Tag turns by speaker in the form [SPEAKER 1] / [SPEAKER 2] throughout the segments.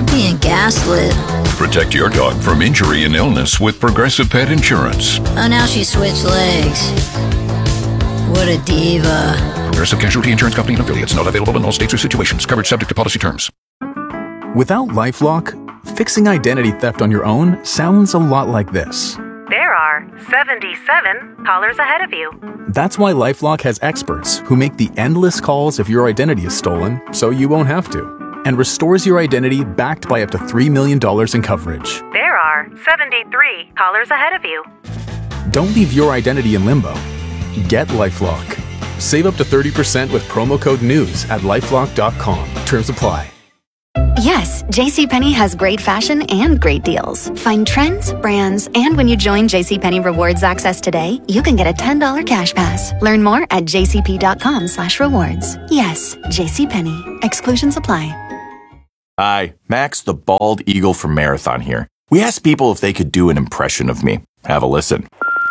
[SPEAKER 1] You're being gaslit.
[SPEAKER 2] Protect your dog from injury and illness with Progressive Pet Insurance.
[SPEAKER 1] Oh, now she switched legs. What a diva.
[SPEAKER 2] Progressive Casualty Insurance Company and affiliates. Not available in all states or situations. Coverage subject to policy terms.
[SPEAKER 3] Without LifeLock, fixing identity theft on your own sounds a lot like this.
[SPEAKER 4] There are 77 callers ahead of you.
[SPEAKER 3] That's why LifeLock has experts who make the endless calls if your identity is stolen so you won't have to, and restores your identity backed by up to $3 million in coverage.
[SPEAKER 4] There are 73 callers ahead of you.
[SPEAKER 3] Don't leave your identity in limbo. Get LifeLock. Save up to 30% with promo code NEWS at LifeLock.com. Terms apply.
[SPEAKER 5] Yes, JCPenney has great fashion and great deals. Find trends, brands, and when you join JCPenney Rewards Access today, you can get a $10 cash pass. Learn more at jcp.com/rewards. Yes, JCPenney. Exclusions apply.
[SPEAKER 6] Hi, Max the Bald Eagle from Marathon here. We asked people if they could do an impression of me. Have a listen.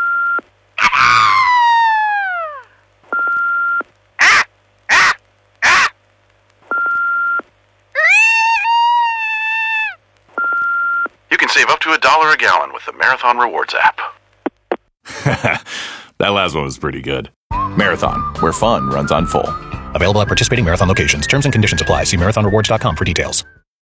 [SPEAKER 7] Save up to $1 a gallon with the Marathon Rewards app.
[SPEAKER 6] That last one was pretty good. Marathon, where fun runs on full.
[SPEAKER 8] Available at participating Marathon locations. Terms and conditions apply. See marathonrewards.com for details.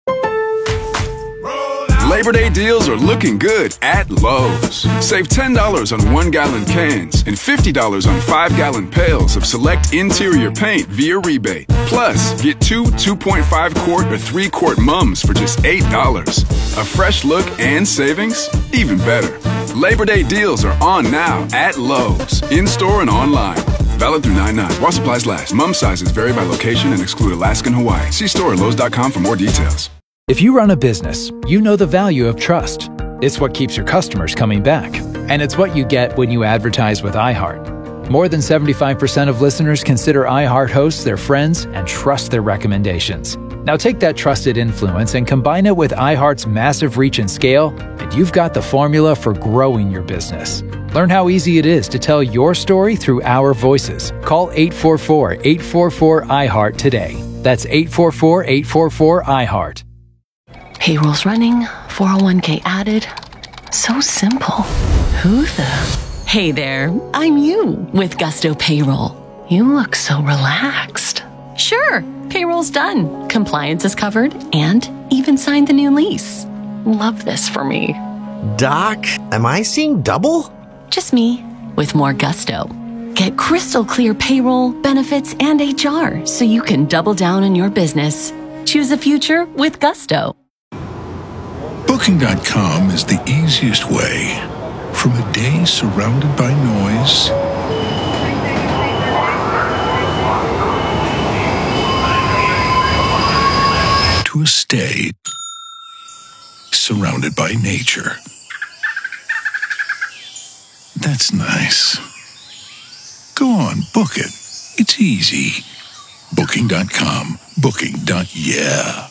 [SPEAKER 9] Labor Day deals are looking good at Lowe's. Save $10 on 1-gallon cans and $50 on 5-gallon pails of select interior paint via rebate. Plus, get 2 2.5-quart or 3-quart mums for just $8. A fresh look and savings? Even better. Labor Day deals are on now at Lowe's, in-store and online. Valid through 9/9. While supplies last. Mum sizes vary by location and exclude Alaska and Hawaii. See store at Lowe's.com for more details.
[SPEAKER 10] If you run a business, you know the value of trust. It's what keeps your customers coming back. And it's what you get when you advertise with iHeart. More than 75% of listeners consider iHeart hosts their friends and trust their recommendations. Now take that trusted influence and combine it with iHeart's massive reach and scale, and you've got the formula for growing your business. Learn how easy it is to tell your story through our voices. Call 844-844-iHeart today. That's 844-844-iHeart.
[SPEAKER 11] Payroll's running, 401k added. So simple. Who the? Hey there, I'm you with Gusto Payroll. You look so relaxed. Sure, payroll's done, compliance is covered, and even signed the new lease. Love this for me.
[SPEAKER 12] Doc, am I seeing double?
[SPEAKER 11] Just me, with more gusto. Get crystal clear payroll, benefits, and HR so you can double down on your business. Choose a future with Gusto.
[SPEAKER 13] Booking.com is the easiest way. From a day surrounded by noise to a stay surrounded by nature. That's nice. Go on, book it. It's easy. Booking.com. Booking.yeah.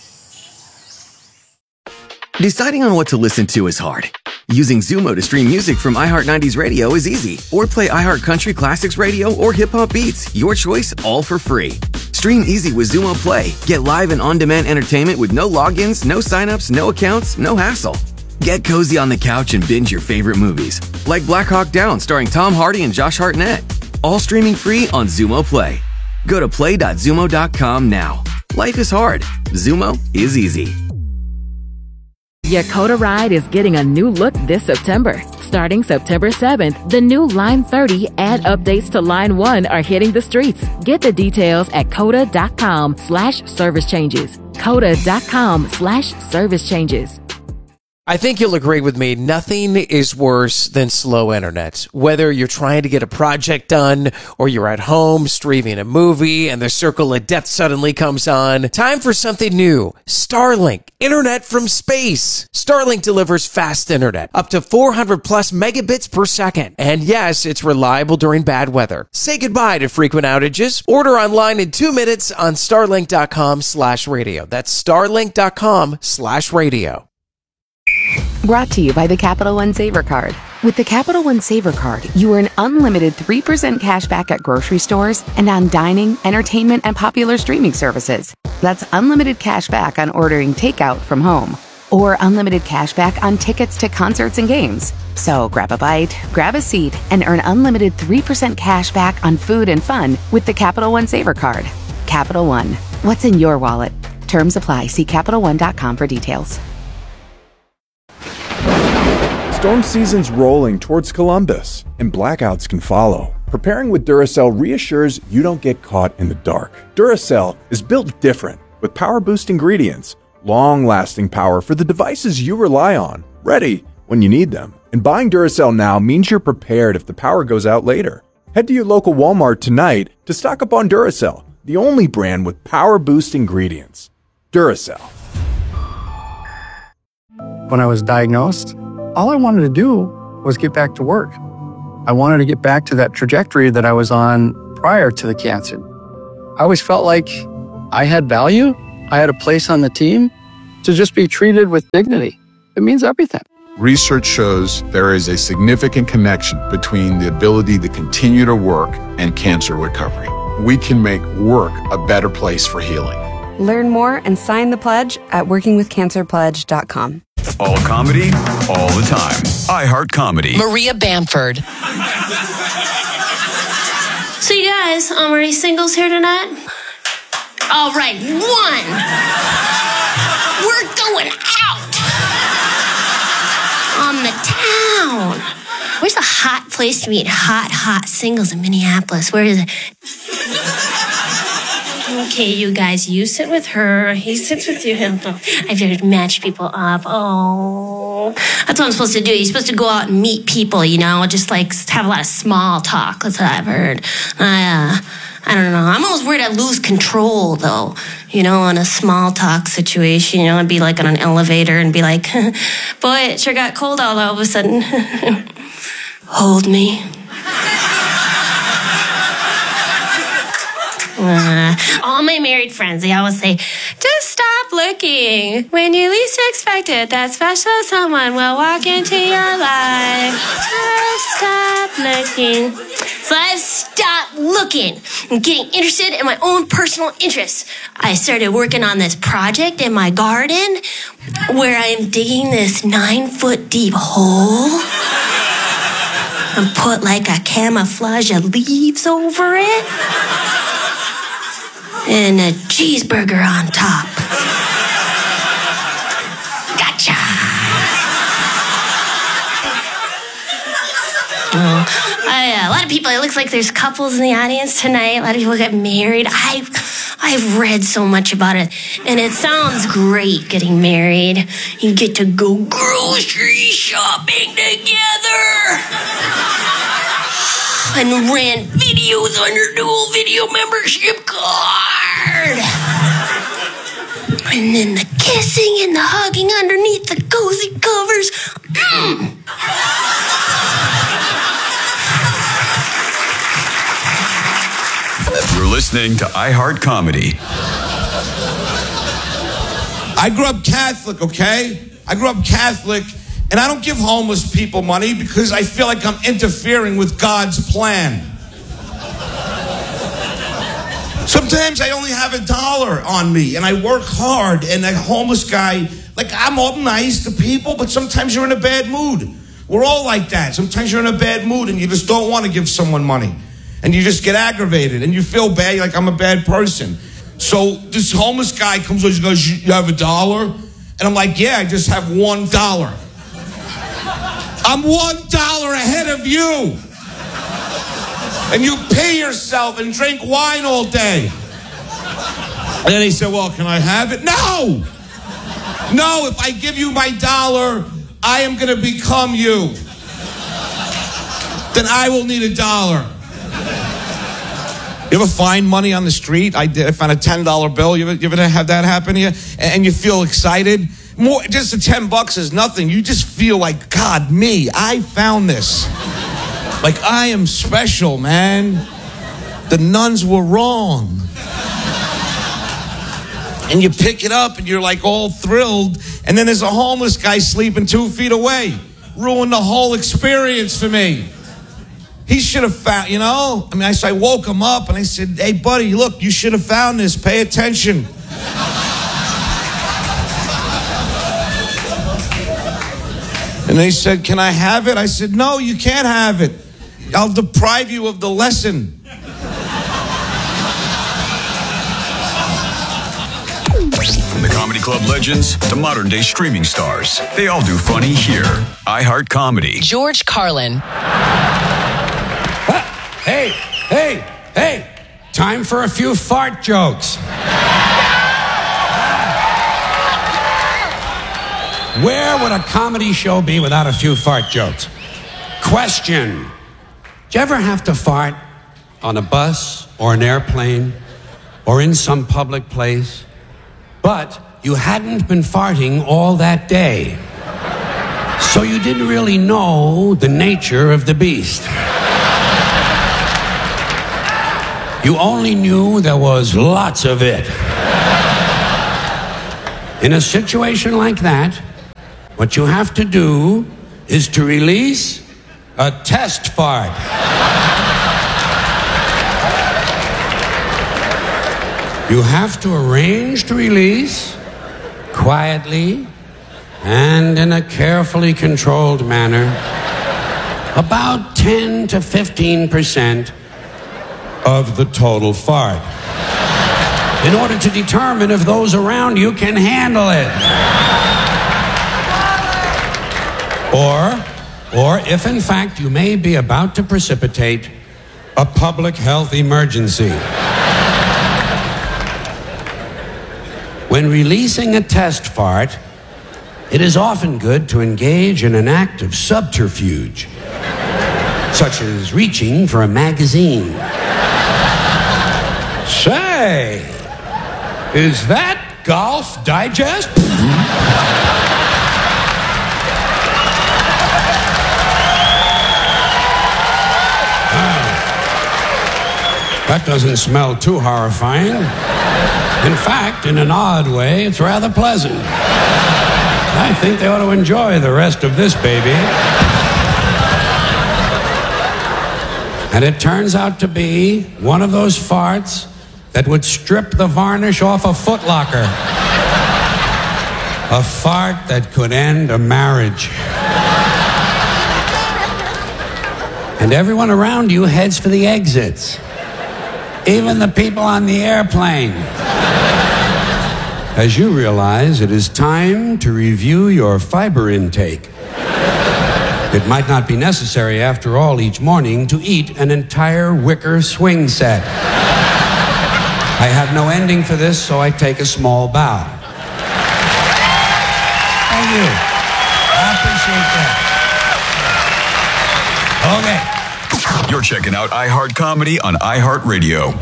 [SPEAKER 14] Deciding on what to listen to is hard. Using Zumo to stream music from iHeart 90s Radio is easy. Or play iHeart Country Classics Radio or Hip Hop Beats. Your choice, all for free. Stream easy with Zumo Play. Get live and on-demand entertainment with no logins, no signups, no accounts, no hassle. Get cozy on the couch and binge your favorite movies. Like Black Hawk Down starring Tom Hardy and Josh Hartnett. All streaming free on Zumo Play. Go to play.zumo.com now. Life is hard. Zumo is easy.
[SPEAKER 15] Yakota Ride is getting a new look this September. Starting September 7th, the new Line 30 and updates to Line 1 are hitting the streets. Get the details at coda.com/service changes. coda.com/service changes.
[SPEAKER 16] I think you'll agree with me, nothing is worse than slow internet. Whether you're trying to get a project done or you're at home streaming a movie and the circle of death suddenly comes on, time for something new. Starlink, internet from space. Starlink delivers fast internet, up to 400 plus megabits per second. And yes, it's reliable during bad weather. Say goodbye to frequent outages. Order online in 2 minutes on starlink.com/radio. That's starlink.com/radio.
[SPEAKER 17] Brought to you by the Capital One Saver Card. With the Capital One Saver Card, you earn unlimited 3% cash back at grocery stores and on dining, entertainment, and popular streaming services. That's unlimited cash back on ordering takeout from home. Or unlimited cash back on tickets to concerts and games. So grab a bite, grab a seat, and earn unlimited 3% cash back on food and fun with the Capital One Saver Card. Capital One. What's in your wallet? Terms apply. See CapitalOne.com for details.
[SPEAKER 18] Storm season's rolling towards Columbus, and blackouts can follow. Preparing with Duracell reassures you don't get caught in the dark. Duracell is built different, with power-boost ingredients, long-lasting power for the devices you rely on, ready when you need them. And buying Duracell now means you're prepared if the power goes out later. Head to your local Walmart tonight to stock up on Duracell, the only brand with power-boost ingredients. Duracell.
[SPEAKER 19] When I was diagnosed, all I wanted to do was get back to work. I wanted to get back to that trajectory that I was on prior to the cancer. I always felt like I had value. I had a place on the team. To just be treated with dignity, it means everything.
[SPEAKER 20] Research shows there is a significant connection between the ability to continue to work and cancer recovery. We can make work a better place for healing.
[SPEAKER 21] Learn more and sign the pledge at workingwithcancerpledge.com.
[SPEAKER 22] All comedy, all the time. iHeart Comedy.
[SPEAKER 11] Maria Bamford.
[SPEAKER 23] So you guys, are any singles here tonight? All right, one. We're going out on the town. Where's a hot place to meet hot singles in Minneapolis? Where is it? Okay, you guys, you sit with her. He sits with you. I've got to match people up. Oh, that's what I'm supposed to do. You're supposed to go out and meet people, you know, just like have a lot of small talk. That's what I've heard. I don't know. I'm almost worried I'd lose control, though. You know, in a small talk situation, you know, I'd be like on an elevator and be like, boy, it sure got cold all of a sudden. Hold me. All my married friends, they always say, just stop looking. When you least expect it, that special someone will walk into your life. Just stop looking. So I've stopped looking and getting interested in my own personal interests. I started working on this project in my garden where I'm digging this 9-foot deep hole and put like a camouflage of leaves over it. And a cheeseburger on top. Gotcha. A lot of people, it looks like there's couples in the audience tonight. A lot of people get married. I've read so much about it, and it sounds great getting married. You get to go grocery shopping together. And rent videos on your dual video membership card. And then the kissing and the hugging underneath the cozy covers.
[SPEAKER 22] You're listening to iHeart Comedy.
[SPEAKER 24] I grew up Catholic, okay? I grew up Catholic. And I don't give homeless people money because I feel like I'm interfering with God's plan. Sometimes I only have $1 on me and I work hard, and a homeless guy, like, I'm all nice to people, but sometimes you're in a bad mood. We're all like that. Sometimes you're in a bad mood and you just don't want to give someone money. And you just get aggravated and you feel bad, you're like, I'm a bad person. So this homeless guy comes over and goes, you have $1? And I'm like, yeah, I just have $1. I'm $1 ahead of you. And you pay yourself and drink wine all day. And then he said, well, can I have it? No! No, if I give you my $1, I am going to become you. Then I will need $1. You ever find money on the street? I did. I found a $10 bill. You ever have that happen to you? And you feel excited? More, just the $10 is nothing. You just feel like, God, me, I found this. Like, I am special, man. The nuns were wrong. And you pick it up and you're like all thrilled. And then there's a homeless guy sleeping 2 feet away. Ruined the whole experience for me. He should have found, you know? I mean, I woke him up and I said, hey, buddy, look, you should have found this. Pay attention. And they said, can I have it? I said, no, you can't have it. I'll deprive you of the lesson.
[SPEAKER 22] From the Comedy Club legends to modern day streaming stars, they all do funny here. iHeart Comedy.
[SPEAKER 11] George Carlin.
[SPEAKER 1] Hey, time for a few fart jokes. Where would a comedy show be without a few fart jokes? Question. Did you ever have to fart on a bus or an airplane or in some public place, but you hadn't been farting all that day, so you didn't really know the nature of the beast? You only knew there was lots of it. In a situation like that, what you have to do is to release a test fart. You have to arrange to release quietly and in a carefully controlled manner about 10 to 15% of the total fart, in order to determine if those around you can handle it. Or if in fact you may be about to precipitate a public health emergency. When releasing a test fart, it is often good to engage in an act of subterfuge, such as reaching for a magazine. Say, is that Golf Digest? That doesn't smell too horrifying. In fact, in an odd way, it's rather pleasant. I think they ought to enjoy the rest of this baby. And it turns out to be one of those farts that would strip the varnish off a Foot Locker. A fart that could end a marriage. And everyone around you heads for the exits. Even the people on the airplane. As you realize, it is time to review your fiber intake. It might not be necessary, after all, each morning to eat an entire wicker swing set. I have no ending for this, so I take a small bow. Thank you. I appreciate that. Okay.
[SPEAKER 22] You're checking out iHeart Comedy on iHeartRadio.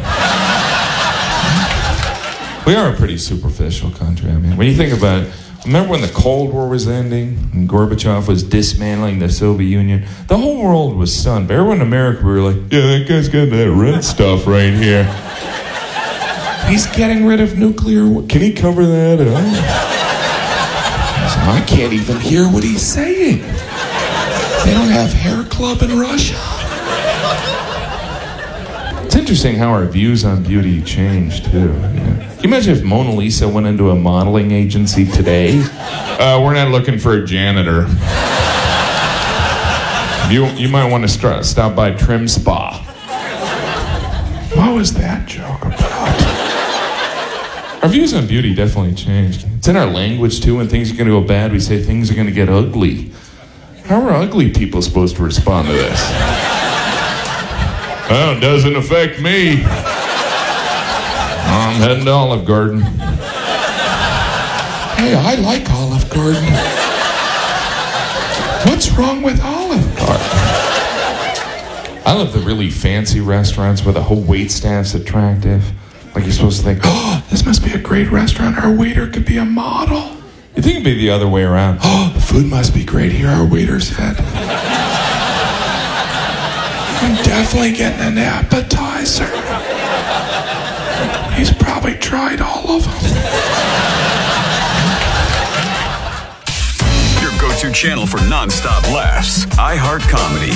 [SPEAKER 2] We are a pretty superficial country. I mean, when you think about it, remember when the Cold War was ending and Gorbachev was dismantling the Soviet Union? The whole world was stunned. But everyone in America, we were like, yeah, that guy's got that red stuff right here. He's getting rid of nuclear. Can he cover that at all? I can't even hear what he's saying. They don't have hair club in Russia. It's interesting how our views on beauty change, too. Yeah. Can you imagine if Mona Lisa went into a modeling agency today? We're not looking for a janitor. You might want to stop by Trim Spa. What was that joke about? Our views on beauty definitely changed. It's in our language, too. When things are going to go bad, we say things are going to get ugly. How are ugly people supposed to respond to this? Well, it doesn't affect me. I'm heading to Olive Garden. Hey, I like Olive Garden. What's wrong with Olive Garden? I love the really fancy restaurants where the whole waitstaff's attractive. Like you're supposed to think, oh, this must be a great restaurant. Our waiter could be a model. You think it'd be the other way around. Oh, the food must be great here. Our waiter's fed. I'm definitely getting an appetizer. He's probably tried all of them.
[SPEAKER 22] Your go-to channel for non-stop laughs. iHeart Comedy.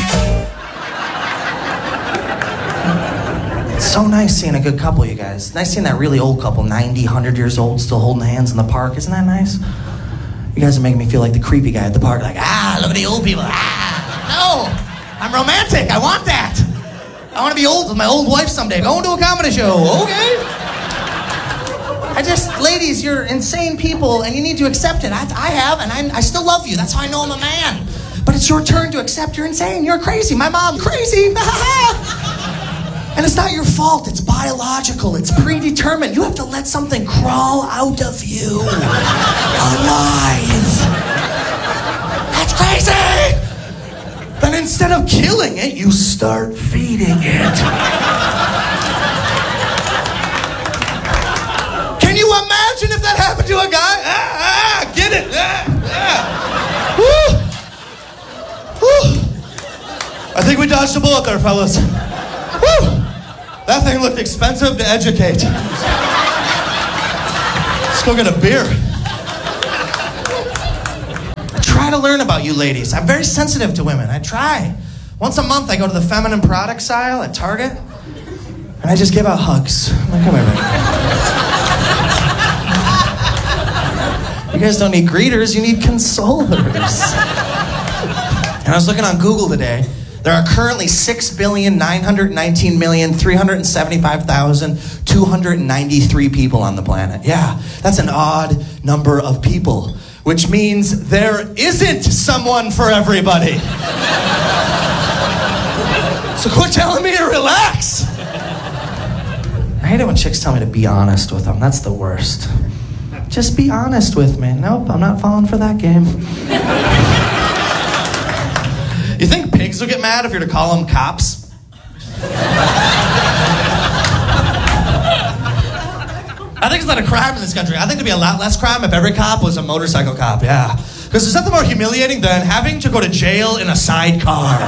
[SPEAKER 3] It's so nice seeing a good couple, you guys. Nice seeing that really old couple, 90, 100 years old, still holding hands in the park. Isn't that nice? You guys are making me feel like the creepy guy at the party. Like, look at the old people. No, I'm romantic. I want that. I want to be old with my old wife someday. Going to a comedy show. Okay. Ladies, you're insane people, and you need to accept it. I have, and I still love you. That's how I know I'm a man. But it's your turn to accept you're insane. You're crazy. My mom's crazy. And it's not your fault. It's biological. It's predetermined. You have to let something crawl out of you alive. That's crazy. Then instead of killing it, you start feeding it. Can you imagine if that happened to a guy? Get it? Woo. Woo. I think we dodged a bullet there, fellas. Woo. That thing looked expensive to educate. Let's go get a beer. I try to learn about you ladies. I'm very sensitive to women. I try. Once a month, I go to the feminine products aisle at Target, and I just give out hugs. I'm like, come here, baby. You guys don't need greeters, you need consolers. And I was looking on Google today. There are currently 6,919,375,293 people on the planet. Yeah, that's an odd number of people, which means there isn't someone for everybody. So quit telling me to relax. I hate it when chicks tell me to be honest with them. That's the worst. Just be honest with me. Nope, I'm not falling for that game. You think pigs will get mad if you're to call them cops? I think it's not a crime in this country. I think it'd be a lot less crime if every cop was a motorcycle cop, yeah. Because there's nothing more humiliating than having to go to jail in a sidecar.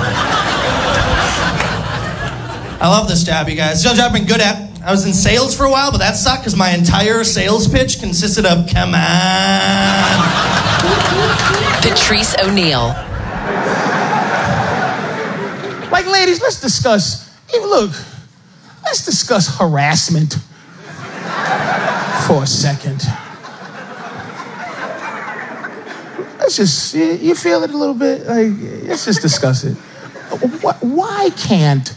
[SPEAKER 3] I love this job, you guys. It's a job I've been good at. I was in sales for a while, but that sucked because my entire sales pitch consisted of, come on.
[SPEAKER 4] Patrice O'Neal.
[SPEAKER 5] Like, ladies, let's discuss harassment for a second. Let's just, you feel it a little bit? Like, let's just discuss it. Why can't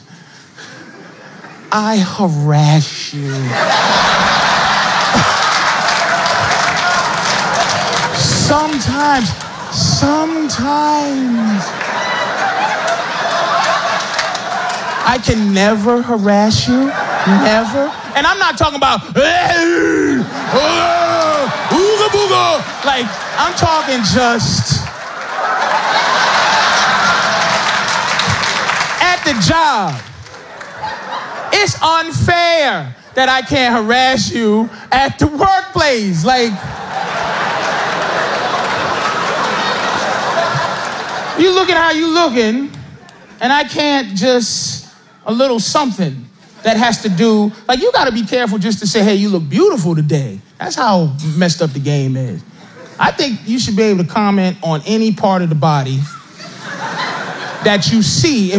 [SPEAKER 5] I harass you? Sometimes. I can never harass you. Never. And I'm not talking about, ooga booga. Like, I'm talking just at the job. It's unfair that I can't harass you at the workplace. Like, you looking how you looking, and I can't just a little something that has to do, like, you got to be careful just to say, hey, you look beautiful today. That's how messed up the game is. I think you should be able to comment on any part of the body that you see.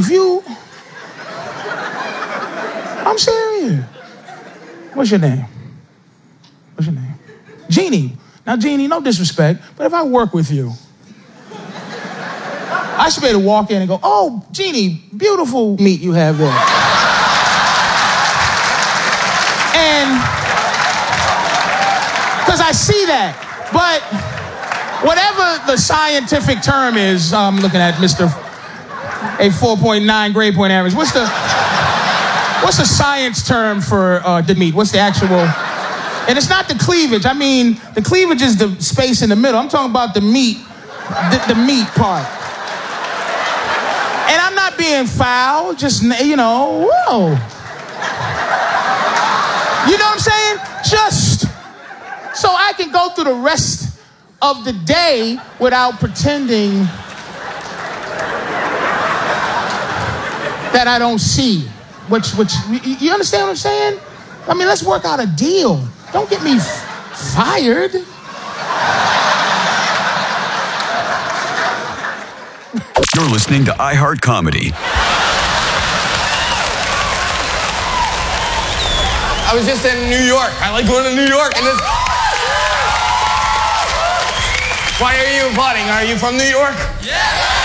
[SPEAKER 5] I'm serious. What's your name? Jeannie. Now, Jeannie, no disrespect, but if I work with you, I should be able to walk in and go, oh, Jeannie, beautiful meat you have there. And, because I see that. But whatever the scientific term is, I'm looking at Mr. A 4.9 grade point average. What's the science term for the meat? What's the actual? And it's not the cleavage. I mean, the cleavage is the space in the middle. I'm talking about the meat, the meat part. And I'm not being foul, just, whoa. You know what I'm saying? Just so I can go through the rest of the day without pretending that I don't see. Which you understand what I'm saying? I mean, let's work out a deal. Don't get me fired.
[SPEAKER 22] You're listening to iHeart Comedy.
[SPEAKER 6] I was just in New York. I like going to New York. And
[SPEAKER 4] Why are you applauding? Are you from New York? Yeah!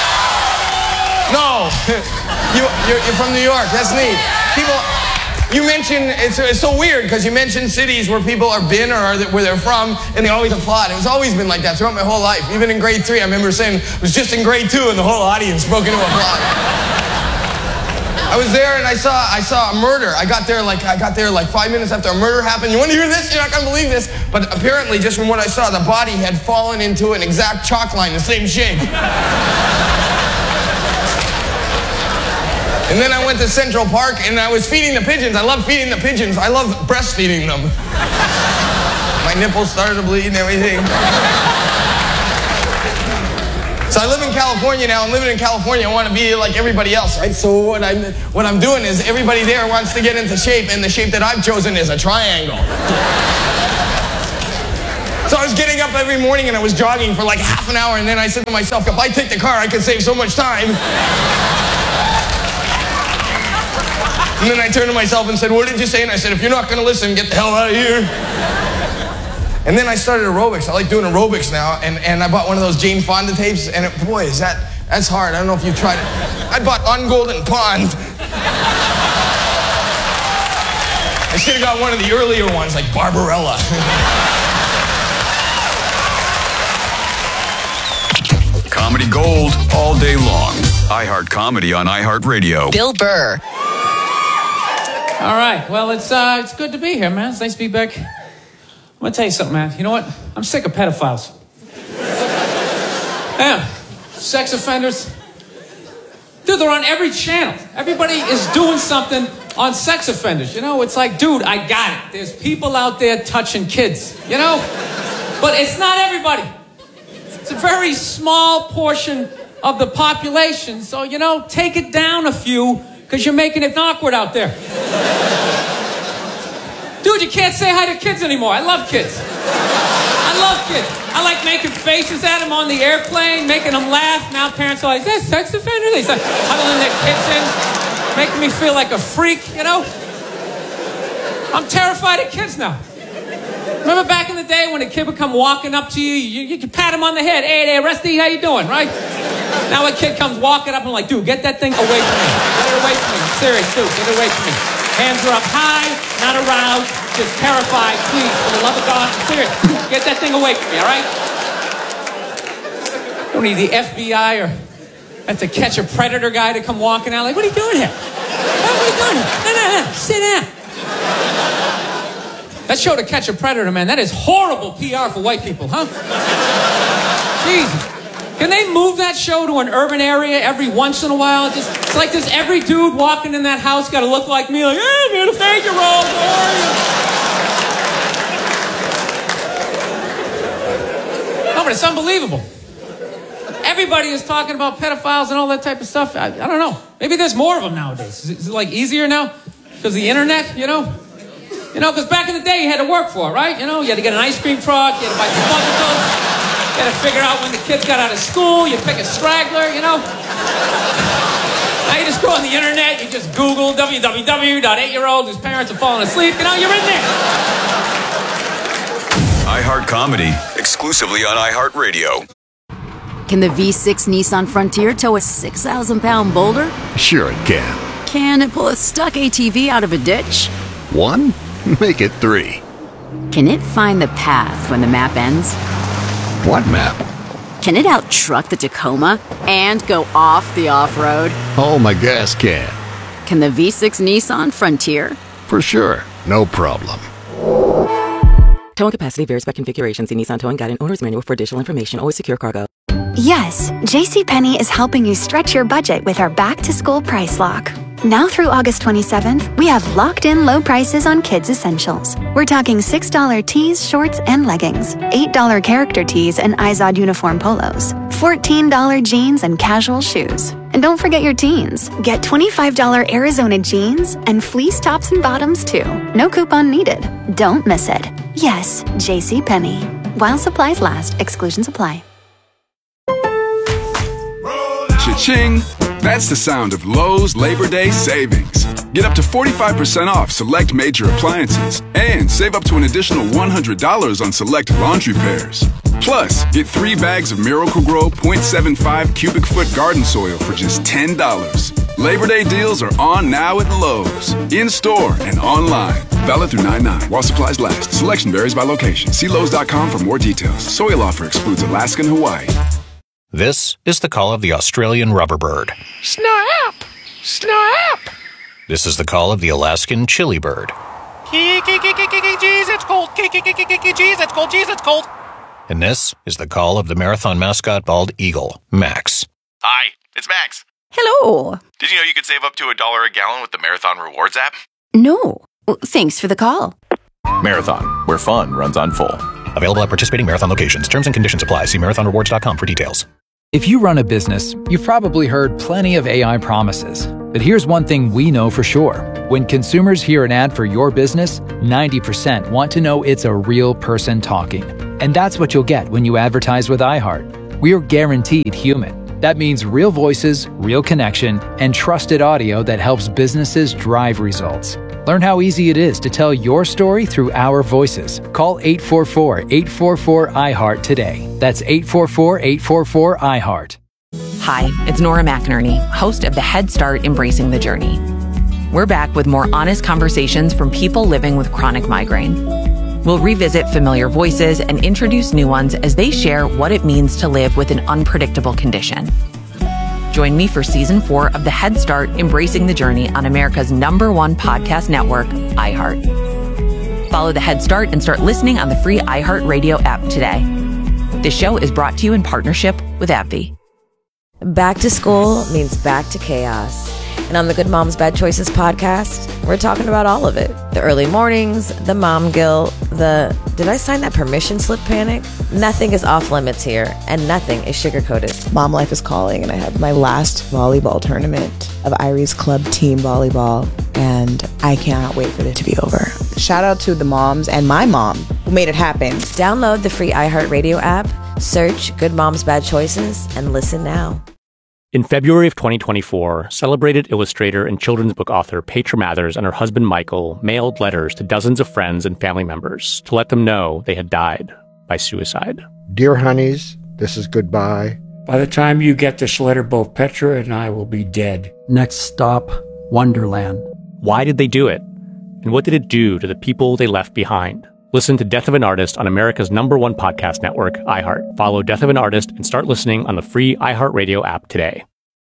[SPEAKER 4] No. You're from New York. That's neat. People, you mention, it's so weird because you mention cities where people have been or where they're from, and they always applaud. It's always been like that throughout my whole life. Even in grade 3, I remember saying, it was just in grade 2, and the whole audience broke into applaud. I was there and I saw a murder. I got there like 5 minutes after a murder happened. You want to hear this? You're not going to believe this. But apparently, just from what I saw, the body had fallen into an exact chalk line, the same shape. And then I went to Central Park and I was feeding the pigeons. I love feeding the pigeons. I love breastfeeding them. My nipples started to bleed and everything. So I live in California now, and living in California, I want to be like everybody else, right? So what I'm doing is everybody there wants to get into shape, and the shape that I've chosen is a triangle. So I was getting up every morning and I was jogging for like half an hour, and then I said to myself, if I take the car, I could save so much time. And then I turned to myself and said, what did you say? And I said, if you're not going to listen, get the hell out of here. And then I started aerobics. I like doing aerobics now. And I bought one of those Jane Fonda tapes. And boy, that's hard. I don't know if you've tried it. I bought On Golden Pond. I should have got one of the earlier ones, like Barbarella.
[SPEAKER 22] Comedy Gold all day long. iHeart Comedy on iHeartRadio.
[SPEAKER 11] Bill Burr.
[SPEAKER 6] All right. Well, it's good to be here, man. It's nice to be back. I'm going to tell you something, man. You know what? I'm sick of pedophiles. Yeah. Sex offenders. Dude, they're on every channel. Everybody is doing something on sex offenders. You know, it's like, dude, I got it. There's people out there touching kids, you know? But it's not everybody. It's a very small portion of the population. So, you know, take it down a few, because you're making it awkward out there. Dude, you can't say hi to kids anymore. I love kids. I love kids. I like making faces at them on the airplane, making them laugh. Now parents are like, is that sex offender? They start huddling their kids in, making me feel like a freak, you know? I'm terrified of kids now. Remember back in the day when a kid would come walking up to you, you could pat him on the head. Hey there, Rusty, how you doing, right? Now a kid comes walking up and I'm like, dude, get that thing away from me. Get it away from me. I'm serious, dude, get it away from me. Hands are up high, not aroused, just terrified. Please, for the love of God, I'm serious. Get that thing away from me, all right? Don't need the FBI or have to catch a predator guy to come walking out. Like, what are you doing here? What are you doing here? No, sit down. That show, To Catch a Predator, man, that is horrible PR for white people, huh? Jesus. Can they move that show to an urban area every once in a while? It's like this every dude walking in that house got to look like me, like, hey, man, thank you, Roll, how are you? No, but it's unbelievable. Everybody is talking about pedophiles and all that type of stuff. I don't know. Maybe there's more of them nowadays. Is it like easier now? Because of the internet, you know? You know, because back in the day, you had to work for it, right? You know, you had to get an ice cream truck, you had to buy some buckles, you had to figure out when the kids got out of school, you pick a straggler, you know? Now you just go on the internet, you just Google www.8-year-old whose parents are falling asleep, you know, you're in there.
[SPEAKER 22] iHeart Comedy, exclusively on iHeartRadio.
[SPEAKER 7] Can the V6 Nissan Frontier tow a 6,000-pound boulder?
[SPEAKER 13] Sure it can.
[SPEAKER 7] Can it pull a stuck ATV out of a ditch?
[SPEAKER 13] 1? Make it 3.
[SPEAKER 7] Can it find the path when the map ends?
[SPEAKER 13] What map?
[SPEAKER 7] Can it out-truck the Tacoma and go off the off-road?
[SPEAKER 13] Oh, my gas can.
[SPEAKER 7] Can the V6 Nissan Frontier?
[SPEAKER 13] For sure. No problem.
[SPEAKER 8] Towing capacity varies by configuration. See Nissan Towing Guide and Owner's Manual for additional information. Always secure cargo.
[SPEAKER 25] Yes, JCPenney is helping you stretch your budget with our back-to-school price lock. Now through August 27th, we have locked-in low prices on kids' essentials. We're talking $6 tees, shorts, and leggings, $8 character tees and Izod uniform polos, $14 jeans and casual shoes. And don't forget your teens. Get $25 Arizona jeans and fleece tops and bottoms too. No coupon needed. Don't miss it. Yes, JCPenney. While supplies last, exclusions apply.
[SPEAKER 9] Cha-ching! That's the sound of Lowe's Labor Day savings. Get up to 45% off select major appliances and save up to an additional $100 on select laundry pairs. Plus, get 3 bags of Miracle-Gro 0.75 cubic foot garden soil for just $10. Labor Day deals are on now at Lowe's, in-store and online. Valid through 9/9 while supplies last. Selection varies by location. See Lowe's.com for more details. Soil offer excludes Alaska and Hawaii.
[SPEAKER 10] This is the call of the Australian rubberbird.
[SPEAKER 5] Snap! Snap!
[SPEAKER 10] This is the call of the Alaskan chili bird.
[SPEAKER 5] Jeez, it's cold. Jeez, it's cold. Jeez, it's cold.
[SPEAKER 10] And this is the call of the marathon mascot bald eagle, Max.
[SPEAKER 12] Hi, it's Max.
[SPEAKER 14] Hello.
[SPEAKER 12] Did you know you could save up to $1 a gallon with the Marathon Rewards app?
[SPEAKER 14] No. Well, thanks for the call.
[SPEAKER 10] Marathon, where fun runs on full. Available at participating Marathon locations. Terms and conditions apply. See marathonrewards.com for details.
[SPEAKER 15] If you run a business, you've probably heard plenty of AI promises. But here's one thing we know for sure. When consumers hear an ad for your business, 90% want to know it's a real person talking. And that's what you'll get when you advertise with iHeart. We're guaranteed human. That means real voices, real connection, and trusted audio that helps businesses drive results. Learn how easy it is to tell your story through our voices. Call 844-844-iHeart today. That's 844-844-iHeart.
[SPEAKER 16] Hi, it's Nora McInerney, host of the Head Start Embracing the Journey. We're back with more honest conversations from people living with chronic migraine. We'll revisit familiar voices and introduce new ones as they share what it means to live with an unpredictable condition. Join me for Season 4 of the Head Start Embracing the Journey on America's #1 podcast network, iHeart. Follow the Head Start and start listening on the free iHeartRadio app today. This show is brought to you in partnership with AbbVie.
[SPEAKER 26] Back to school means back to chaos. And on the Good Moms Bad Choices podcast, we're talking about all of it. The early mornings, the mom guilt, the did I sign that permission slip panic? Nothing is off limits here, and nothing is sugar-coated.
[SPEAKER 27] Mom life is calling, and I have my last volleyball tournament of Irie's Club team volleyball, and I cannot wait for it to be over. Shout out to the moms and my mom who made it happen.
[SPEAKER 26] Download the free iHeartRadio app, search Good Moms Bad Choices, and listen now.
[SPEAKER 28] In February of 2024, celebrated illustrator and children's book author Petra Mathers and her husband Michael mailed letters to dozens of friends and family members to let them know they had died by suicide.
[SPEAKER 29] Dear honeys, this is goodbye.
[SPEAKER 30] By the time you get this letter, both Petra and I will be dead.
[SPEAKER 31] Next stop, Wonderland.
[SPEAKER 28] Why did they do it? And what did it do to the people they left behind? Listen to Death of an Artist on America's #1 podcast network, iHeart. Follow Death of an Artist and start listening on the free iHeartRadio app today.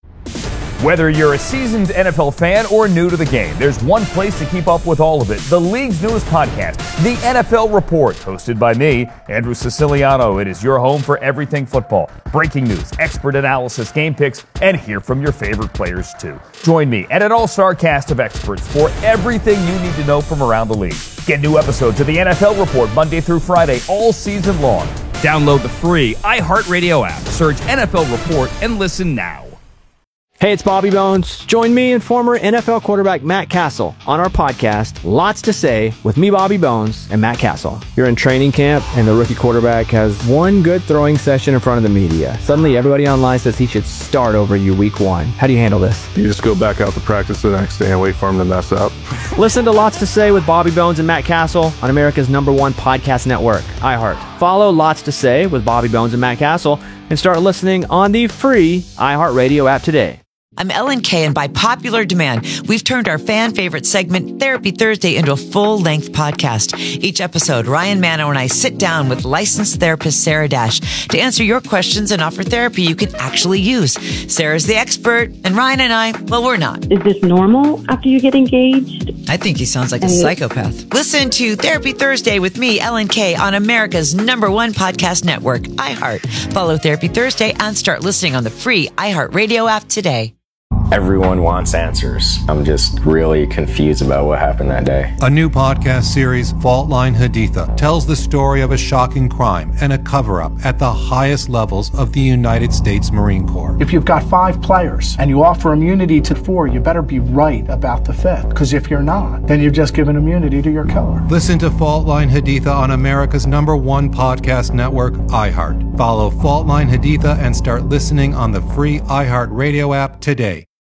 [SPEAKER 32] Whether you're a seasoned NFL fan or new to the game, there's one place to keep up with all of it. The league's newest podcast, The NFL Report, hosted by me, Andrew Siciliano. It is your home for everything football. Breaking news, expert analysis, game picks, and hear from your favorite players too. Join me and an all-star cast of experts for everything you need to know from around the league. Get new episodes of The NFL Report Monday through Friday all season long. Download the free iHeartRadio app. Search NFL Report and listen now.
[SPEAKER 33] Hey, it's Bobby Bones. Join me and former NFL quarterback Matt Castle on our podcast, Lots to Say, with me, Bobby Bones, and Matt Castle. You're in training camp, and the rookie quarterback has one good throwing session in front of the media. Suddenly, everybody online says he should start over you week 1. How do you handle this?
[SPEAKER 34] You just go back out to practice the next day and wait for him to mess up.
[SPEAKER 33] Listen to Lots to Say with Bobby Bones and Matt Castle on America's #1 podcast network, iHeart. Follow Lots to Say with Bobby Bones and Matt Castle and start listening on the free iHeartRadio app today.
[SPEAKER 35] I'm Ellen Kay, and by popular demand, we've turned our fan favorite segment, Therapy Thursday, into a full-length podcast. Each episode, Ryan Mano and I sit down with licensed therapist Sarah Dash to answer your questions and offer therapy you can actually use. Sarah's the expert, and Ryan and I, well, we're not.
[SPEAKER 36] Is this normal after you get engaged?
[SPEAKER 35] I think he sounds like a psychopath. Listen to Therapy Thursday with me, Ellen Kay, on America's #1 podcast network, iHeart. Follow Therapy Thursday and start listening on the free iHeartRadio app today.
[SPEAKER 37] Everyone wants answers. I'm just really confused about what happened that day.
[SPEAKER 38] A new podcast series, Fault Line Haditha, tells the story of a shocking crime and a cover-up at the highest levels of the United States Marine Corps.
[SPEAKER 39] If you've got 5 players and you offer immunity to 4, you better be right about the 5th. Because if you're not, then you've just given immunity to your killer.
[SPEAKER 38] Listen to Fault Line Haditha on America's #1 podcast network, iHeart. Follow Fault Line Haditha and start listening on the free iHeartRadio app today.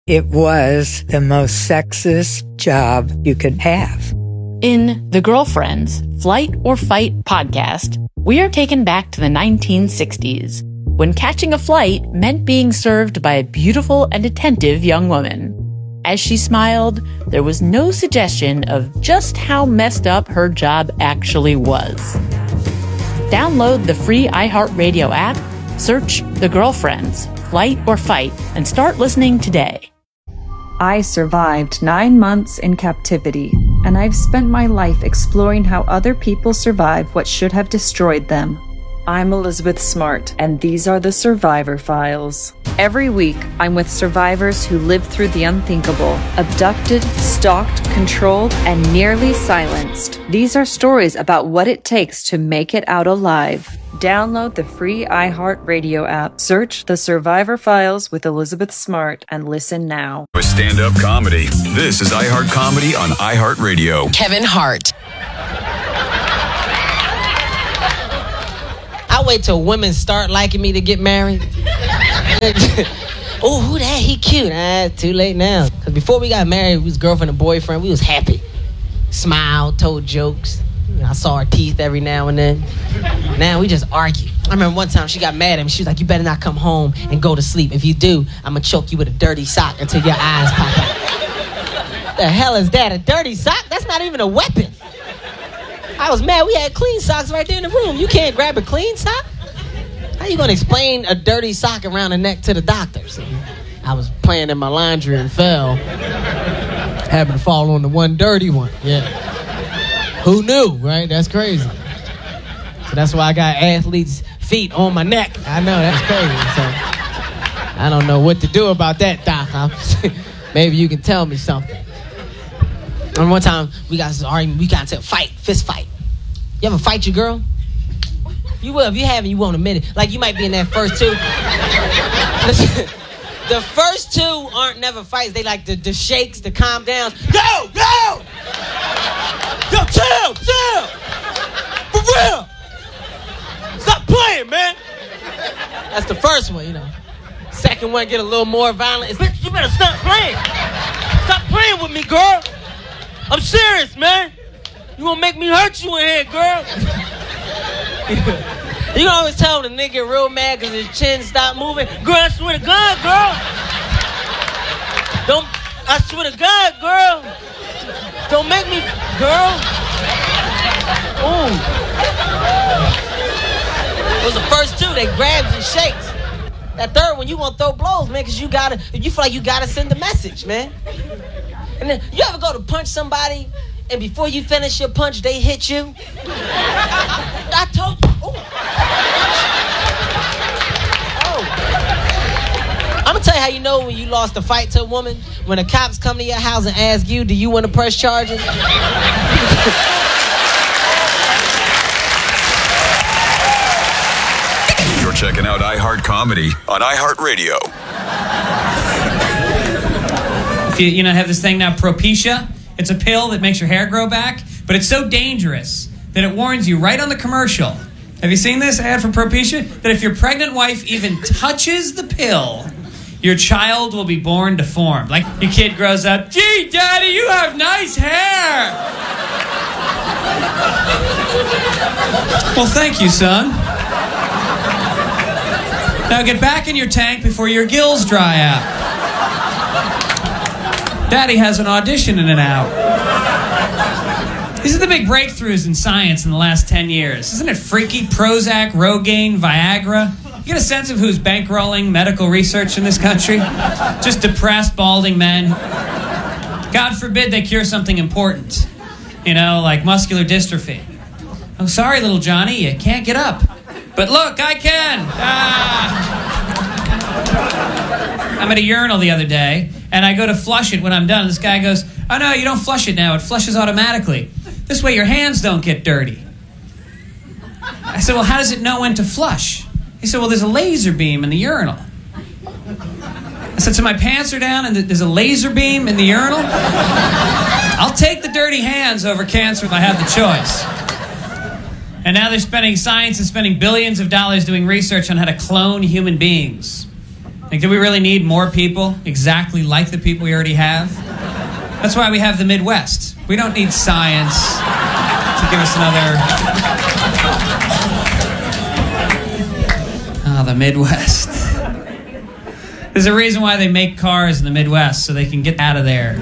[SPEAKER 1] It was the most sexist job you could have.
[SPEAKER 2] In The Girlfriends, Flight or Fight podcast, we are taken back to the 1960s, when catching a flight meant being served by a beautiful and attentive young woman. As she smiled, there was no suggestion of just how messed up her job actually was. Download the free iHeartRadio app, search The Girlfriends, Flight or Fight, and start listening today.
[SPEAKER 3] I survived 9 months in captivity, and I've spent my life exploring how other people survive what should have destroyed them. I'm Elizabeth Smart, and these are the Survivor Files. Every week, I'm with survivors who lived through the unthinkable, abducted, stalked, controlled, and nearly silenced. These are stories about what it takes to make it out alive. Download the free iHeartRadio app, search The Survivor Files with Elizabeth Smart, and listen now.
[SPEAKER 4] For stand-up comedy, this is iHeart Comedy on iHeartRadio.
[SPEAKER 6] Kevin Hart. I wait till women start liking me to get married. Oh, who that? He cute. Too late now. Because before we got married, we was girlfriend and boyfriend. We was happy. Smiled, told jokes. I saw her teeth every now and then. Now we just argue. I remember one time she got mad at me. She was like, you better not come home and go to sleep. If you do, I'm going to choke you with a dirty sock until your eyes pop out. What the hell is that? A dirty sock? That's not even a weapon. I was mad. We had clean socks right there in the room. You can't grab a clean sock? How you going to explain a dirty sock around the neck to the doctors? I was playing in my laundry and fell. Happened to fall on the one dirty one. Yeah. Who knew, right? That's crazy. So that's why I got athletes' feet on my neck. I know, that's crazy. So I don't know what to do about that, Doc. Maybe you can tell me something. And one time, we got this argument. We got into a fight, fist fight. You ever fight your girl? You will. If you haven't, you won't admit it. Like, you might be in that first two. Listen, the first two aren't never fights. They like the shakes, the calm downs. Yo! Yo, chill! For real! Stop playing, man! That's the first one, you know. Second one get a little more violent. Bitch, you better stop playing! Stop playing with me, girl! I'm serious, man! You gonna make me hurt you in here, girl! You can always tell when a nigga get real mad because his chin stopped moving. Girl, I swear to God, girl! I swear to God, girl! Don't make me, girl! Ooh. Those the first two, they grabs and shakes. That third one, you gonna throw blows, man, because you feel like you gotta send a message, man. And then, you ever go to punch somebody, and before you finish your punch, they hit you? I told you. I'm gonna tell you how you know when you lost a fight to a woman. When the cops come to your house and ask you, do you want to press charges?
[SPEAKER 4] You're checking out iHeart Comedy on iHeartRadio.
[SPEAKER 7] If you have this thing now, Propecia, it's a pill that makes your hair grow back, but it's so dangerous that it warns you right on the commercial. Have you seen this ad for Propecia? That if your pregnant wife even touches the pill, your child will be born deformed. Like, your kid grows up, gee, Daddy, you have nice hair. Well, thank you, son. Now get back in your tank before your gills dry out. Daddy has an audition in an hour. These are the big breakthroughs in science in the last 10 years. Isn't it freaky? Prozac, Rogaine, Viagra. You get a sense of who's bankrolling medical research in this country? Just depressed, balding men. God forbid they cure something important. Like muscular dystrophy. Oh, sorry, little Johnny, you can't get up. But look, I can. I'm at a urinal the other day, and I go to flush it when I'm done. This guy goes, oh, no, you don't flush it now. It flushes automatically. This way your hands don't get dirty. I said, well, how does it know when to flush? He said, well, there's a laser beam in the urinal. I said, so my pants are down and there's a laser beam in the urinal? I'll take the dirty hands over cancer if I have the choice. And now science is spending billions of dollars doing research on how to clone human beings. Like, do we really need more people exactly like the people we already have? That's why we have the Midwest. We don't need science to give us another... Oh, the Midwest. There's a reason why they make cars in the Midwest, so they can get out of there.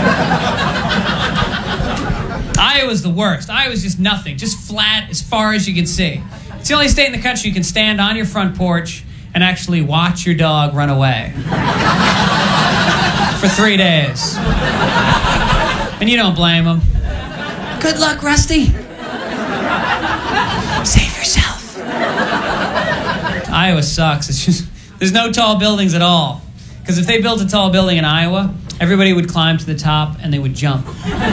[SPEAKER 7] Iowa's the worst. Iowa's just nothing. Just flat as far as you can see. It's the only state in the country you can stand on your front porch and actually watch your dog run away. For 3 days. And you don't blame them. Good luck, Rusty. Save yourself. Iowa sucks. It's just, there's no tall buildings at all. Because if they built a tall building in Iowa, everybody would climb to the top and they would jump.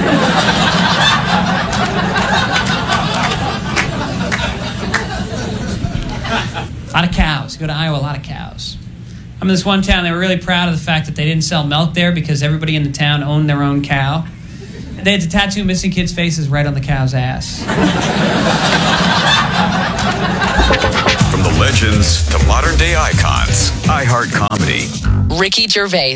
[SPEAKER 7] A lot of cows. Go to Iowa, a lot of cows. I'm in this one town, they were really proud of the fact that they didn't sell milk there because everybody in the town owned their own cow. They had to tattoo missing kids' faces right on the cow's ass.
[SPEAKER 4] From the legends to modern day icons, iHeart Comedy.
[SPEAKER 5] Ricky Gervais.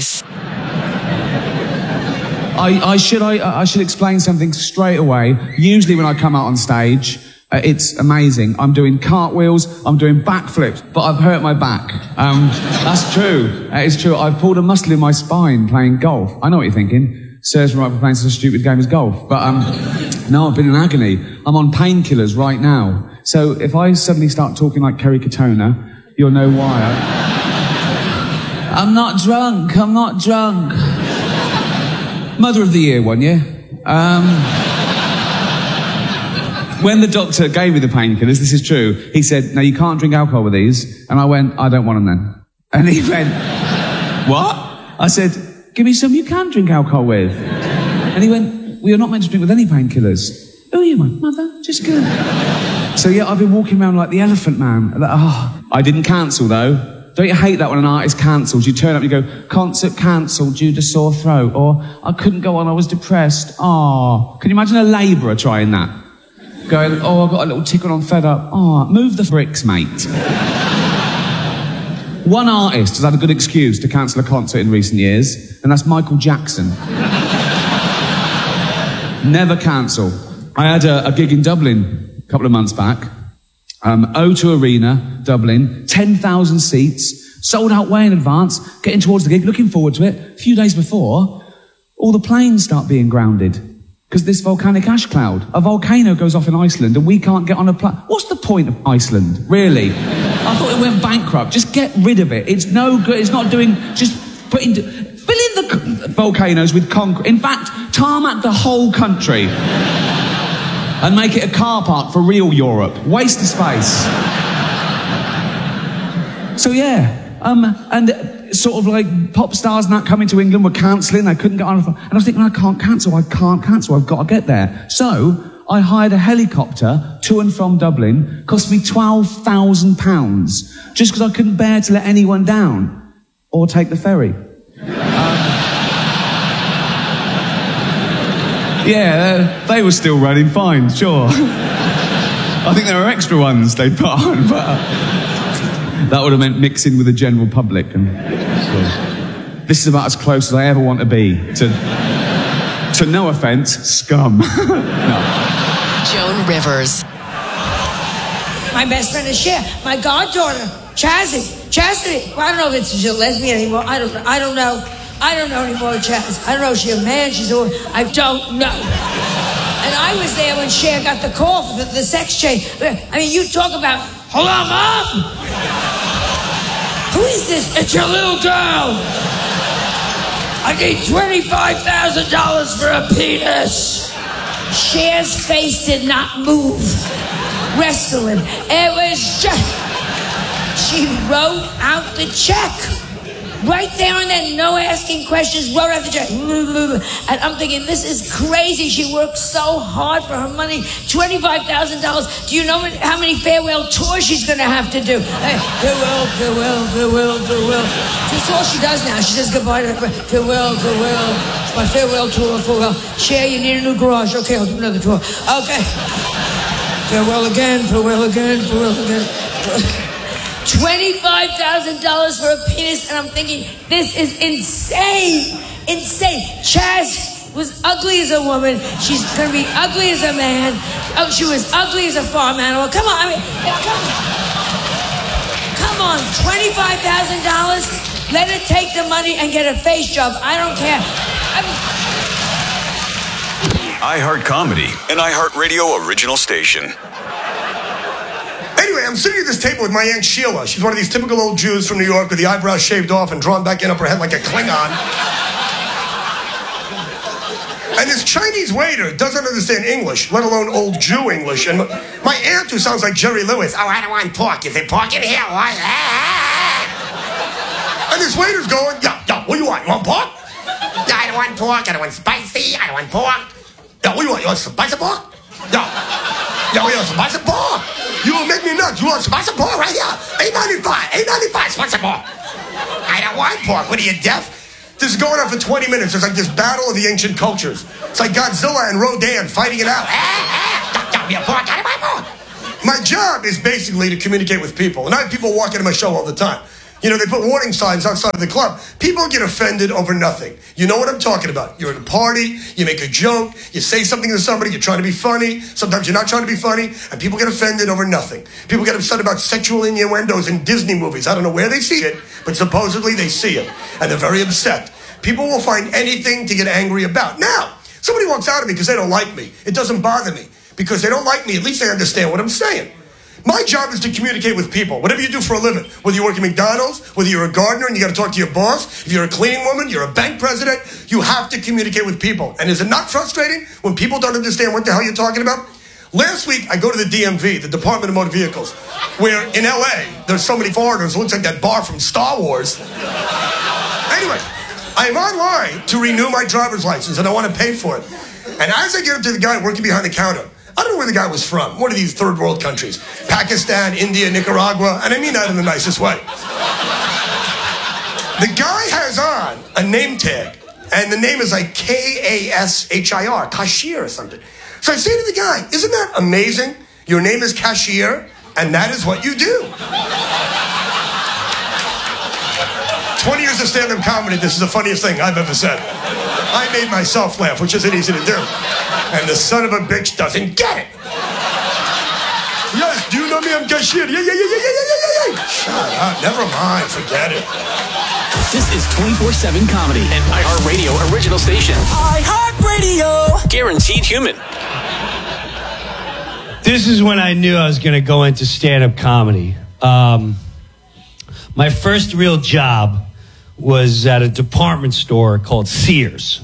[SPEAKER 8] I should explain something straight away. Usually when I come out on stage, it's amazing. I'm doing cartwheels, I'm doing backflips, but I've hurt my back. That's true. It's true. I've pulled a muscle in my spine playing golf. I know what you're thinking. Serves me right for playing such a stupid game as golf. But no, I've been in agony. I'm on painkillers right now. So if I suddenly start talking like Kerry Katona, you'll know why. I'm not drunk. Mother of the Year one, yeah? When the doctor gave me the painkillers, this is true, he said, no, you can't drink alcohol with these. And I went, I don't want them then. And he went, what? I said, give me some you can drink alcohol with. And he went, well, you're not meant to drink with any painkillers. Who are you, my mother? Just go. So yeah, I've been walking around like the Elephant Man. I didn't cancel though. Don't you hate that when an artist cancels? You turn up and you go, concert cancelled due to sore throat. Or, I couldn't go on, I was depressed. Oh, can you imagine a labourer trying that? Going, oh, I've got a little tickle on fed up. Oh, move the bricks, mate. One artist has had a good excuse to cancel a concert in recent years, and that's Michael Jackson. Never cancel. I had a gig in Dublin a couple of months back. O2 Arena, Dublin, 10,000 seats, sold out way in advance, getting towards the gig, looking forward to it. A few days before, all the planes start being grounded. Because this volcanic ash cloud, a volcano goes off in Iceland and we can't get on a plane. What's the point of Iceland, really? I thought it went bankrupt. Just get rid of it. It's no good. It's not doing... Just fill in the volcanoes with concrete. In fact, tarmac the whole country. And make it a car park for real Europe. Waste of space. So yeah, and sort of like pop stars and that coming to England were cancelling. I couldn't get on. And I was thinking, I can't cancel. I've got to get there. So I hired a helicopter to and from Dublin. Cost me £12,000 just because I couldn't bear to let anyone down or take the ferry. Yeah, they were still running fine, sure. I think there were extra ones they'd put on, but that would have meant mixing with the general public. And so, this is about as close as I ever want to be to no offence, scum. No.
[SPEAKER 5] Joan Rivers.
[SPEAKER 9] My best friend is Cher. My goddaughter, Chastity. Well, I don't know if she's a lesbian anymore. I don't know. I don't know anymore, Chaz. I don't know if she's a man, she's a woman. I don't know. And I was there when Cher got the call for the sex change. I mean, you talk about, hold on, Mom! Who is this? It's your little girl! I need $25,000 for a penis! Cher's face did not move. Wrestling. It was just... She wrote out the check. Right there and then, no asking questions, wrote out the check. And I'm thinking, this is crazy. She worked so hard for her money. $25,000. Do you know how many farewell tours she's going to have to do? Hey, farewell. That's all she does now. She says goodbye to her. Farewell. It's my farewell tour, farewell. Cher, you need a new garage. Okay, I'll do another tour. Okay. Farewell again. $25,000. $25,000 for a penis, and I'm thinking, this is insane. Insane. Chaz was ugly as a woman. She's going to be ugly as a man. Oh, she was ugly as a farm animal. Come on, I mean, come on. $25,000. Let her take the money and get a face job. I don't care.
[SPEAKER 4] iHeart Comedy, an iHeartRadio original station.
[SPEAKER 10] Anyway, I'm sitting at this table with my Aunt Sheila. She's one of these typical old Jews from New York with the eyebrows shaved off and drawn back in up her head like a Klingon. And this Chinese waiter doesn't understand English, let alone old Jew English. And my aunt, who sounds like Jerry Lewis, oh, I don't want pork. Is it pork in here? And this waiter's going, yo, what do you want? You want pork? Yeah, I don't want pork. I don't want spicy. I don't want pork. Yo, what do you want? You want spicy pork? Yo, you want spicy pork? You will make me nuts. You want spicy pork right here? $8.95, spicy pork. I don't want pork. What are you, deaf? This is going on for 20 minutes. It's like this battle of the ancient cultures. It's like Godzilla and Rodan fighting it out. My job is basically to communicate with people. And I have people walk into my show all the time. You know, they put warning signs outside of the club. People get offended over nothing. You know what I'm talking about. You're at a party, you make a joke, you say something to somebody, you're trying to be funny. Sometimes you're not trying to be funny, and people get offended over nothing. People get upset about sexual innuendos in Disney movies. I don't know where they see it, but supposedly they see it, and they're very upset. People will find anything to get angry about. Now, somebody walks out at me because they don't like me. It doesn't bother me. Because they don't like me, at least they understand what I'm saying. My job is to communicate with people. Whatever you do for a living, whether you work at McDonald's, whether you're a gardener and you got to talk to your boss, if you're a cleaning woman, you're a bank president, you have to communicate with people. And is it not frustrating when people don't understand what the hell you're talking about? Last week, I go to the DMV, the Department of Motor Vehicles, where in LA, there's so many foreigners, it looks like that bar from Star Wars. Anyway, I'm online to renew my driver's license and I want to pay for it. And as I get up to the guy working behind the counter, I don't know where the guy was from. One of these third world countries. Pakistan, India, Nicaragua. And I mean that in the nicest way. The guy has on a name tag. And the name is like K-A-S-H-I-R. Cashier or something. So I say to the guy, isn't that amazing? Your name is Cashier, and that is what you do. 20 years of stand-up comedy, this is the funniest thing I've ever said. I made myself laugh, which isn't easy to do. And the son of a bitch doesn't get it. Yes, do you know me? I'm Cashier. Yeah. Shut up. Never mind. Forget it.
[SPEAKER 11] This is 24/7 comedy, an iHeartRadio original station. iHeartRadio. Guaranteed human.
[SPEAKER 12] This is when I knew I was going to go into stand-up comedy. My first real job was at a department store called Sears.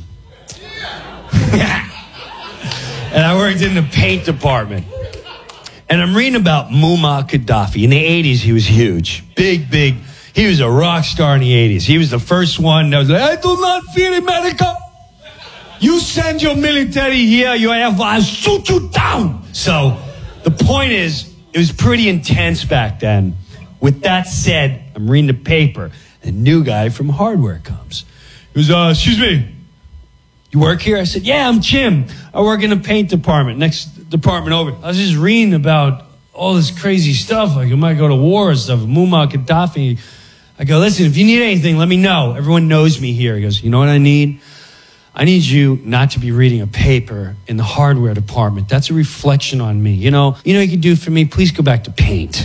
[SPEAKER 12] And I worked in the paint department. And I'm reading about Muammar Gaddafi. In the 80s, he was huge. Big. He was a rock star in the 80s. He was the first one that was like, I do not fear America. You send your military here, I'll shoot you down. So the point is, it was pretty intense back then. With that said, I'm reading the paper. A new guy from hardware comes. He goes, excuse me, you work here? I said, yeah, I'm Jim. I work in the paint department, next department over. I was just reading about all this crazy stuff, like you might go to war and stuff, Muammar Gaddafi. I go, listen, if you need anything, let me know. Everyone knows me here. He goes, you know what I need? I need you not to be reading a paper in the hardware department. That's a reflection on me. You know what you can do for me? Please go back to paint.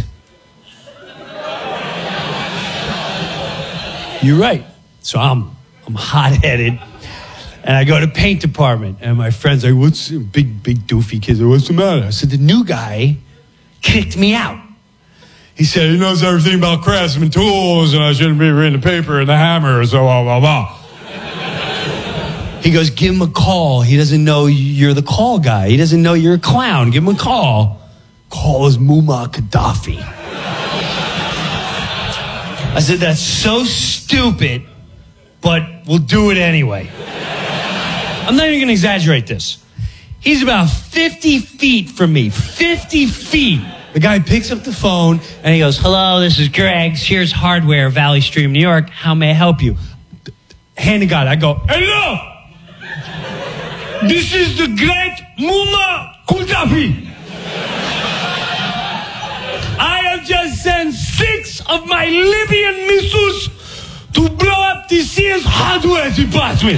[SPEAKER 12] You're right. So I'm hot-headed, and I go to paint department, and my friend's like, what's big doofy kid? What's the matter? I said, the new guy kicked me out. He said he knows everything about Craftsman tools, and I shouldn't be reading the paper and the hammer, so blah, blah, blah. He goes, give him a call. He doesn't know you're the call guy. He doesn't know you're a clown. Give him a call. Call is Muammar Gaddafi. I said, that's so stupid, but we'll do it anyway. I'm not even going to exaggerate this. He's about 50 feet from me. 50 feet. The guy picks up the phone, and he goes, hello, this is Greg. Here's Hardware, Valley Stream, New York. How may I help you? Hand to God. I go, hello! This is the great Muammar Gaddafi. I have just sent 6 of my Libyan missiles to blow up the Sears hardware department.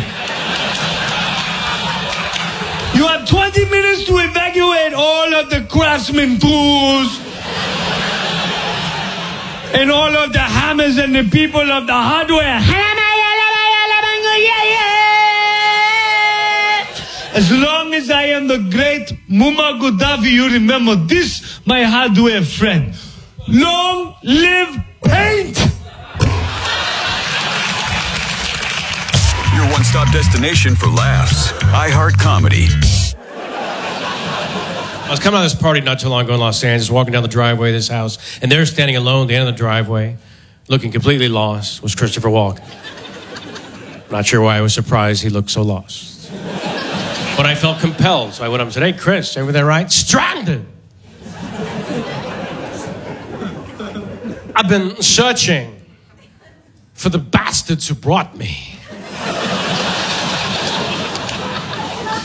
[SPEAKER 12] You have 20 minutes to evacuate all of the Craftsman tools and all of the hammers and the people of the hardware. As long as I am the great Muammar Gaddafi, you remember this, my hardware friend. Long live paint!
[SPEAKER 4] Your one-stop destination for laughs. iHeart Comedy.
[SPEAKER 13] I was coming out of this party not too long ago in Los Angeles, walking down the driveway of this house, and there, standing alone at the end of the driveway, looking completely lost, was Christopher Walken. Not sure why I was surprised he looked so lost. But I felt compelled, so I went up and said, "Hey, Chris, everything right?" "Stranded. I've been searching for the bastards who brought me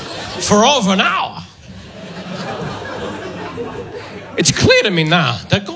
[SPEAKER 13] for over an hour. It's clear to me now. They're